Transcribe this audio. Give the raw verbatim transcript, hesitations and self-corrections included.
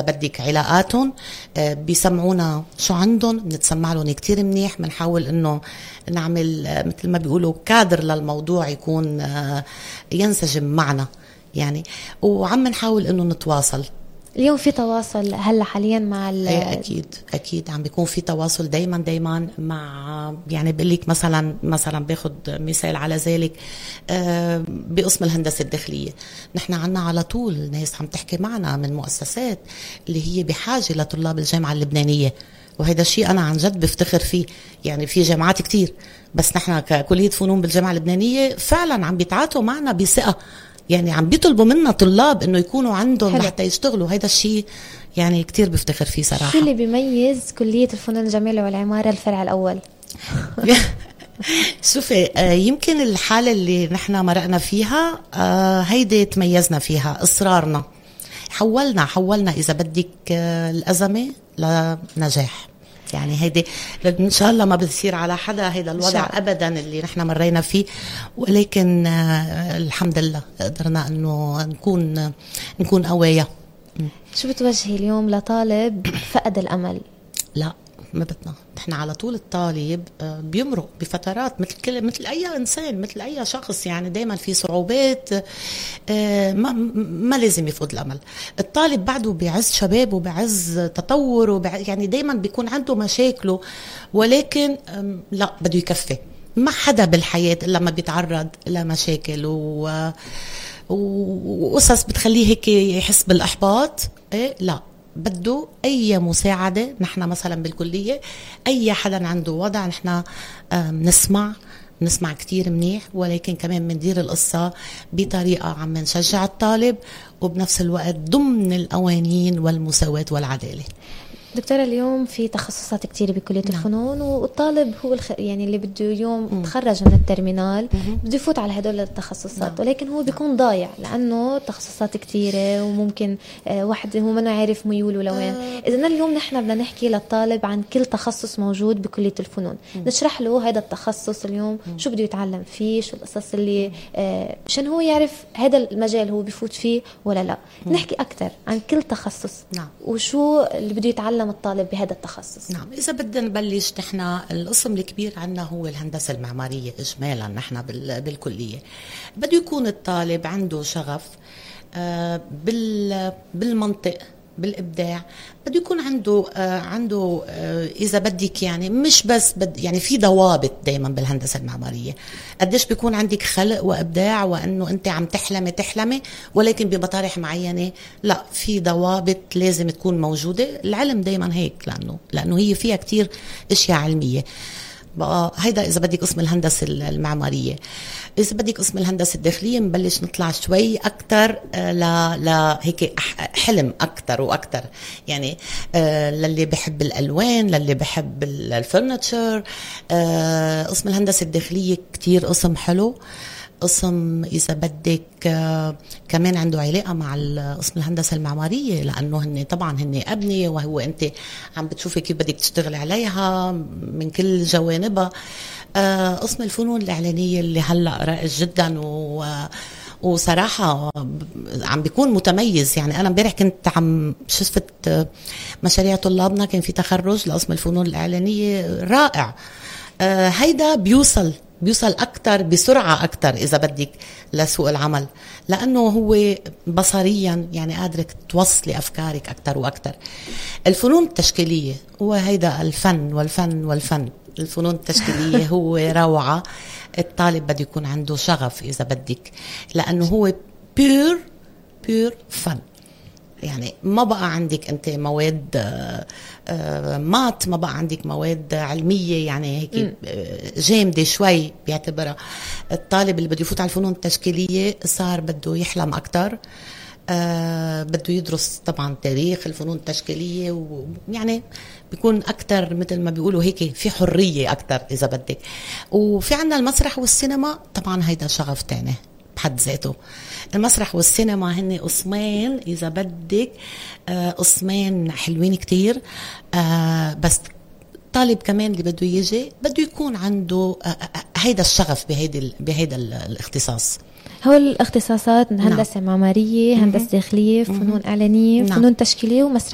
بدك علاقاتهم، بيسمعونا شو عندهم، بنتسمع لهم كتير منيح. بنحاول انه نعمل مثل ما بيقولوا كادر للموضوع يكون ينسجم معنا يعني، وعم نحاول انه نتواصل. اليوم في تواصل هلا حاليا مع ال اكيد اكيد عم بيكون في تواصل دايما دايما مع، يعني بقول لك مثلا مثلا باخذ مثال على ذلك بقسم الهندسه الداخليه، نحن عنا على طول ناس عم تحكي معنا من مؤسسات اللي هي بحاجه لطلاب الجامعه اللبنانيه، وهذا الشيء انا عن جد بفتخر فيه. يعني في جامعات كتير، بس نحن ككليه فنون بالجامعه اللبنانيه فعلا عم بيتعاطوا معنا بثقه، يعني عم بيطلبوا منا طلاب انه يكونوا عندهم حلو. حتى يشتغلوا. هيدا الشيء يعني كتير بفتخر فيه صراحة. شو اللي بيميز كلية الفنون الجميلة والعمارة الفرع الأول؟ شوفي يمكن الحالة اللي نحن مرقنا فيها هيدي تميزنا فيها، إصرارنا. حولنا حولنا إذا بدك الأزمة لنجاح. يعني هيدي ان شاء الله ما بتصير على حدا هيدا الوضع ابدا اللي نحن مرينا فيه، ولكن آه الحمد لله قدرنا انه نكون نكون قوية. شو بتوجهي اليوم لطالب فقد الامل؟ لا ما بدنا، نحن على طول الطالب بيمرق بفترات مثل كل مثل اي انسان، مثل اي شخص، يعني دائما في صعوبات، ما ما لازم يفقد الامل. الطالب بعده بعز شباب وبعز تطور وبعز، يعني دائما بيكون عنده مشاكله، ولكن لا بده يكفي. ما حدا بالحياه الا لما بيتعرض لمشاكل و وقصص بتخليه هيك يحس بالاحباط. إيه لا، بده أي مساعدة. نحن مثلا بالكلية أي حدا عنده وضع نحن نسمع نسمع كتير منيح، ولكن كمان مندير القصة بطريقة عم نشجع الطالب، وبنفس الوقت ضمن القوانين والمساواة والعدالة. دكتورة، اليوم في تخصصات كتير بكلية نعم. الفنون، والطالب هو الخ... يعني اللي بده يوم مم. تخرج من الترمينال مم. بده يفوت على هدول التخصصات نعم. ولكن هو بيكون ضايع لأنه تخصصات كتيرة، وممكن آه واحد هو ما عارف ميوله لوين. آه. إذن اليوم نحن بدنا نحكي للطالب عن كل تخصص موجود بكلية الفنون، مم. نشرح له هذا التخصص اليوم مم. شو بده يتعلم فيه، شو القصص اللي آه عشان هو يعرف هذا المجال هو بيفوت فيه ولا لا. مم. نحكي أكتر عن كل تخصص نعم. وشو اللي بده يتعلم الطالب بهذا التخصص. نعم، إذا بدنا نبلش، نحن القسم الكبير عنا هو الهندسة المعمارية إجمالا. نحن بالكلية بده يكون الطالب عنده شغف بالمنطق، بالإبداع. بده يكون عنده آه عنده آه إذا بدك يعني مش بس بد يعني في ضوابط دايما بالهندسة المعمارية. قديش بيكون عندك خلق وإبداع، وأنه أنت عم تحلمي تحلمي ولكن بمطارح معينة لا، في ضوابط لازم تكون موجودة. العلم دايما هيك، لأنه لأنه هي فيها كتير أشياء علمية. بقى هيدا إذا بدك قسم الهندسة المعمارية. إذا بدك قسم الهندسة الداخلية نبلش نطلع شوي أكتر ل لهيك حلم أكتر وأكتر، يعني آه للي بحب الألوان، للي بحب الفرنتشر. آه قسم الهندسة الداخلية كتير قسم حلو. قسم إذا بدك آه كمان عنده علاقة مع قسم الهندسة المعمارية، لأنه هن طبعا هن أبنية، وهو أنت عم بتشوفي كيف بدك تشتغلي عليها من كل جوانبها. آه قسم الفنون الإعلانية اللي هلأ رائج جدا، و وصراحة عم بيكون متميز. يعني أنا امبارح كنت عم شفت مشاريع طلابنا، كان في تخرج لقسم الفنون الإعلانية رائع. آه هيدا بيوصل بيوصل أكتر بسرعة أكتر إذا بدك لسوق العمل، لأنه هو بصريا يعني قادرك توصلي أفكارك أكتر وأكتر. الفنون التشكيلية هو هيدا الفن والفن والفن. الفنون التشكيلية هو روعة. الطالب بده يكون عنده شغف إذا بدك، لأنه هو بيور بيور فن. يعني ما بقى عندك أنت مواد مات، ما بقى عندك مواد علمية يعني هيك جامدة شوي بيعتبرها. الطالب اللي بده يفوت على الفنون التشكيلية صار بده يحلم أكتر. آه بده يدرس طبعا تاريخ الفنون التشكيلية، ويعني بيكون أكتر مثل ما بيقولوا هيك في حرية أكتر إذا بدك. وفي عنا المسرح والسينما، طبعا هيدا شغف تاني بحد ذاته. المسرح والسينما هن قسمين إذا بدك، آه قسمين حلوين كتير. آه بس طالب كمان اللي بده يجي بده يكون عنده آه هيدا الشغف بهيدا بهيدا الاختصاص. هو الاختصاصات هندسة نعم. معمارية، هندسة داخلية، فنون إعلانية، نعم. فنون تشكيلية ومسرح